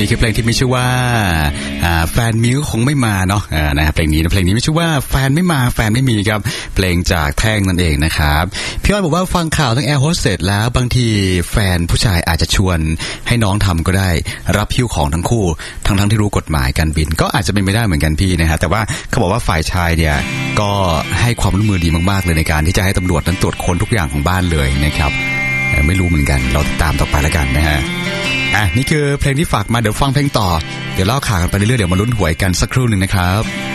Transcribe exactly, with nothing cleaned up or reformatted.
นี่คือเพลงที่มีชื่อว่าแฟนมิวคงไม่มาเนาะนะครับเพลงนี้เพลงนี้มีชื่อว่าแฟนไม่มาแฟนไม่มีครับเพลงจากแท่งนั่นเองนะครับพี่อ้อยบอกว่าฟังข่าวทั้งแอร์โฮสเตสแล้วบางทีแฟนผู้ชายอาจจะชวนให้น้องทำก็ได้รับหิ้วของทั้งคู่ทั้งทั้งที่รู้กฎหมายการบินก็อาจจะเป็นไม่ได้เหมือนกันพี่นะฮะแต่ว่าเขาบอกว่าฝ่ายชายเนี่ยก็ให้ความร่วมมือดีมากๆเลยในการที่จะให้ตำรวจนั้นตรวจค้นทุกอย่างของบ้านเลยนะครับไม่รู้เหมือนกันเราติดตามต่อไปแล้วกันนะฮะอ่ะนี่คือเพลงที่ฝากมาเดี๋ยวฟังเพลงต่อเดี๋ยวเล่าข่าวกันไปเรื่อยๆเดี๋ยวมาลุ้นหวยกันสักครู่หนึ่งนะครับ